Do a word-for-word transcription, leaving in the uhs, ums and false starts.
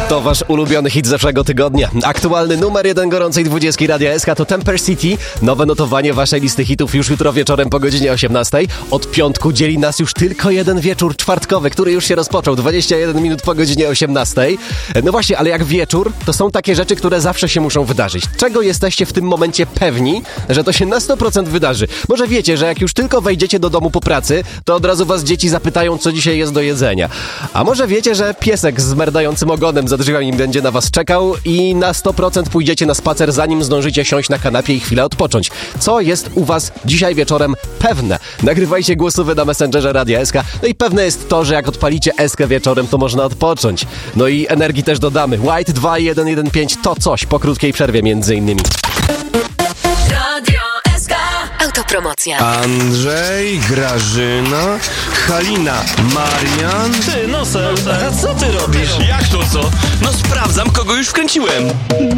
To wasz ulubiony hit zeszłego tygodnia. Aktualny numer jeden gorącej dwudziestki Radia S K to Temper City. Nowe notowanie waszej listy hitów już jutro wieczorem po godzinie osiemnastej. Od piątku dzieli nas już tylko jeden wieczór czwartkowy, który już się rozpoczął. dwadzieścia jeden minut po godzinie osiemnastej. No właśnie, ale jak wieczór, to są takie rzeczy, które zawsze się muszą wydarzyć. Czego jesteście w tym momencie pewni, że to się na sto procent wydarzy? Może wiecie, że jak już tylko wejdziecie do domu po pracy, to od razu was dzieci zapytają, co dzisiaj jest do jedzenia. A może wiecie, że piesek z merdającym ogonem za drzwiami będzie na was czekał i na sto procent pójdziecie na spacer, zanim zdążycie siąść na kanapie i chwilę odpocząć. Co jest u was dzisiaj wieczorem pewne? Nagrywajcie głosówki na Messengerze Radia S K. No i pewne jest to, że jak odpalicie S K wieczorem, to można odpocząć. No i energii też dodamy. White dwa jeden jeden pięć to coś po krótkiej przerwie między innymi. Radio S K. Autopromocja. Andrzej, Grażyna, Halina, Marian. Ty, Nosel, a co ty robisz? Jak to co? No sprawdzam, kogo już wkręciłem.